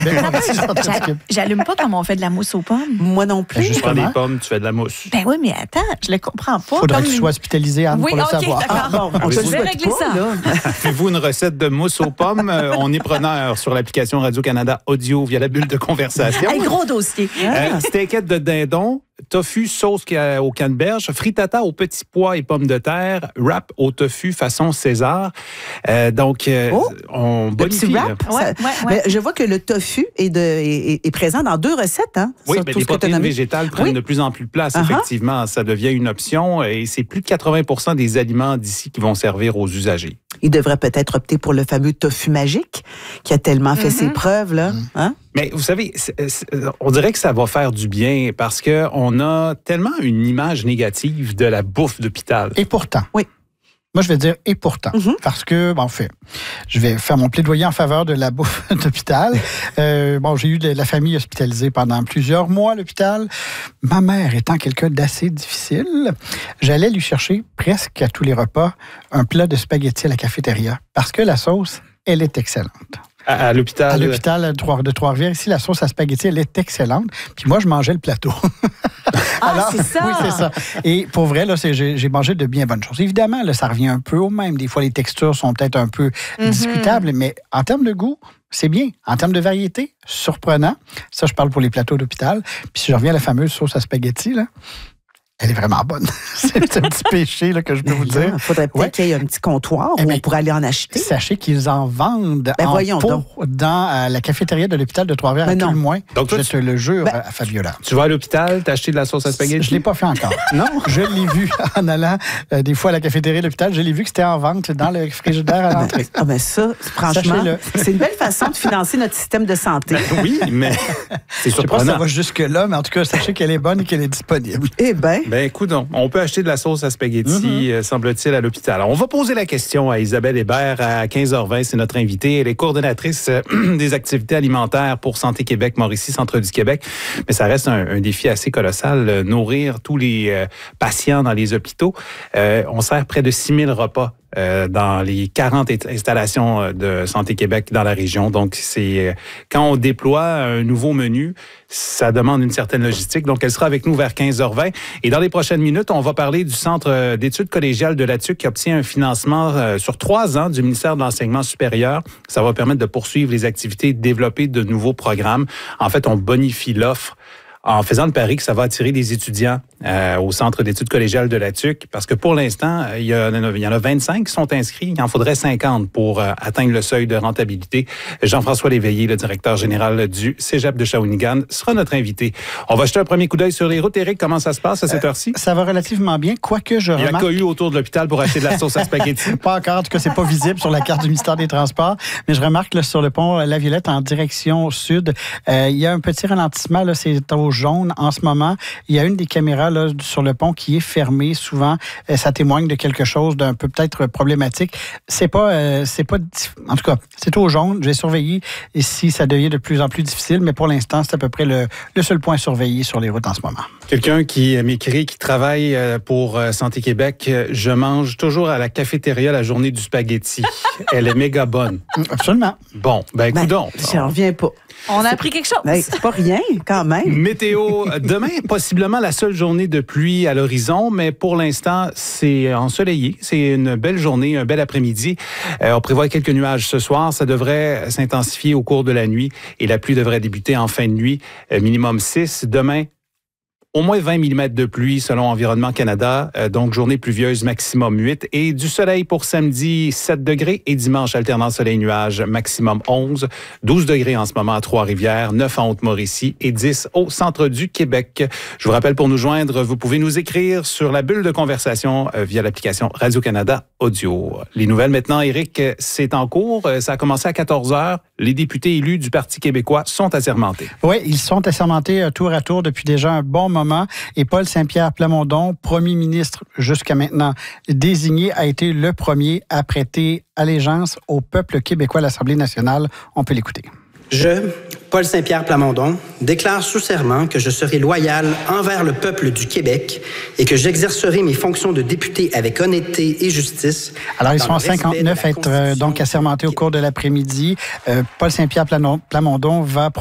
J'allume pas comme on fait de la mousse aux pommes. Moi non plus. Tu prends des pommes, tu fais de la mousse. Ben oui, mais attends, je le comprends pas. Faudrait que tu sois hospitalisé, Anne, pour le savoir. D'accord. On je te vais souhaite régler pas, ça. là. Avez-vous une recette de mousse aux pommes? On est preneur sur l'application Radio-Canada Audio via la bulle de conversation. Hey, gros dossier. Steakette de dindon, tofu sauce au canneberge, frittata aux petits pois et pommes de terre, wrap au tofu façon César. On bonifie. Petit wrap. Ouais. Mais je vois que le tofu est présent dans 2 recettes. Hein, Oui, sur mais tout les ce que t'as protéines nommé. végétales prennent de plus en plus de place, effectivement. Ça devient une option et c'est plus de 80% des aliments d'ici qui vont servir aux usagers. Il devrait peut-être opter pour le fameux tofu magique qui a tellement fait ses preuves. Là. Hein? Mais vous savez, on dirait que ça va faire du bien parce qu'on a tellement une image négative de la bouffe d'hôpital. Et pourtant. Oui. Moi, je vais dire et pourtant. Parce que, je vais faire mon plaidoyer en faveur de la bouffe d'hôpital. J'ai eu de la famille hospitalisée pendant plusieurs mois à l'hôpital. Ma mère étant quelqu'un d'assez difficile, j'allais lui chercher presque à tous les repas un plat de spaghettis à la cafétéria parce que la sauce, elle est excellente. À l'hôpital? À l'hôpital de Trois-Rivières. Ici, la sauce à spaghetti, elle est excellente. Puis moi, je mangeais le plateau. C'est ça? Oui, c'est ça. Et pour vrai, là, j'ai mangé de bien bonnes choses. Évidemment, là, ça revient un peu au même. Des fois, les textures sont peut-être un peu discutables, mais en termes de goût, c'est bien. En termes de variété, surprenant. Ça, je parle pour les plateaux d'hôpital. Puis si je reviens à la fameuse sauce à spaghetti, là, elle est vraiment bonne. C'est un petit péché là, que je peux vous dire. Il faudrait peut-être qu'il y ait un petit comptoir où on pourrait aller en acheter. Sachez qu'ils en vendent en pot dans la cafétéria de l'hôpital de Trois-Rivières, à tout le moins. Donc, je te le jure, Fabiola. Tu vas à l'hôpital, t'as acheté de la sauce à spaghetti? Je ne l'ai pas fait encore. Non? Je l'ai vu en allant des fois à la cafétéria de l'hôpital. Je l'ai vu que c'était en vente dans le frigidaire à l'entrée. Ça, franchement, c'est une belle façon de financer notre système de santé. Oui, mais c'est surprenant. Je sais pas si ça va jusque-là, mais en tout cas, sachez qu'elle est bonne et qu'elle est disponible. Eh bien. Ben, écoute, on peut acheter de la sauce à spaghetti, semble-t-il, à l'hôpital. Alors, on va poser la question à Isabelle Hébert à 15h20. C'est notre invitée. Elle est coordonnatrice des activités alimentaires pour Santé Québec, Mauricie, Centre du Québec. Mais ça reste un défi assez colossal, nourrir tous les patients dans les hôpitaux. On sert près de 6 000 repas dans les 40 installations de Santé Québec dans la région. Donc, c'est quand on déploie un nouveau menu, ça demande une certaine logistique. Donc, elle sera avec nous vers 15h20. Et dans les prochaines minutes, on va parler du Centre d'études collégiales de la TUQ qui obtient un financement sur 3 ans du ministère de l'Enseignement supérieur. Ça va permettre de poursuivre les activités et de développer de nouveaux programmes. En fait, on bonifie l'offre en faisant le pari que ça va attirer des étudiants au Centre d'études collégiales de la TUQ, parce que pour l'instant, il y en a 25 qui sont inscrits. Il en faudrait 50 pour atteindre le seuil de rentabilité. Jean-François Léveillé, le directeur général du Cégep de Shawinigan, sera notre invité. On va jeter un premier coup d'œil sur les routes. Éric, comment ça se passe à cette heure-ci? Ça va relativement bien, quoique je remarque... Il y a cohue autour de l'hôpital pour acheter de la sauce à spaghetti. Pas encore, en tout cas, c'est pas visible sur la carte du ministère des Transports, mais je remarque là, sur le pont La Violette en direction sud, il y a un petit ralentissement, là, c'est au jaune en ce moment. Il y a une des caméras là, sur le pont qui est fermée. Souvent, ça témoigne de quelque chose d'un peu peut-être problématique. C'est pas, en tout cas, c'est au jaune. Je vais surveiller si ça devient de plus en plus difficile, mais pour l'instant, c'est à peu près le seul point surveillé sur les routes en ce moment. Quelqu'un qui m'écrit, qui travaille pour Santé Québec, je mange toujours à la cafétéria la journée du spaghetti. Elle est méga bonne. Absolument. Bon, coudonc. J'en reviens pas. On a appris quelque chose. C'est pas rien, quand même. Météo, demain, possiblement la seule journée de pluie à l'horizon, mais pour l'instant, c'est ensoleillé. C'est une belle journée, un bel après-midi. On prévoit quelques nuages ce soir. Ça devrait s'intensifier au cours de la nuit et la pluie devrait débuter en fin de nuit, minimum 6. Demain, au moins 20 mm de pluie selon Environnement Canada, donc journée pluvieuse maximum 8 et du soleil pour samedi 7 degrés et dimanche alternant soleil-nuage maximum 11, 12 degrés en ce moment à Trois-Rivières, 9 en Haute-Mauricie et 10 au centre du Québec. Je vous rappelle pour nous joindre, vous pouvez nous écrire sur la bulle de conversation via l'application Radio-Canada Audio. Les nouvelles maintenant, Éric, c'est en cours, ça a commencé à 14h. Les députés élus du Parti québécois sont assermentés. Oui, ils sont assermentés tour à tour depuis déjà un bon moment. Et Paul Saint-Pierre Plamondon, premier ministre jusqu'à maintenant désigné, a été le premier à prêter allégeance au peuple québécois à l'Assemblée nationale. On peut l'écouter. Je, Paul Saint-Pierre Plamondon, déclare sous serment que je serai loyal envers le peuple du Québec et que j'exercerai mes fonctions de député avec honnêteté et justice. Alors, ils sont 59 à être donc assermentés au cours de l'après-midi. Paul Saint-Pierre Plamondon va